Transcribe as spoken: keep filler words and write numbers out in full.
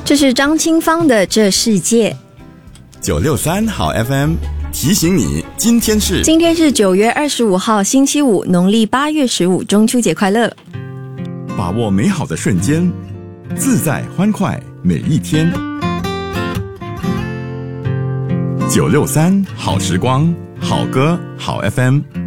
这是张清芳的《这世界》。 九六三好 F M 提醒你，今天是今天是九月二十五号星期五，农历八月十五，中秋节快乐！ 把握美好的瞬间，自在欢快每一天。九六三好时光，好歌好 F M。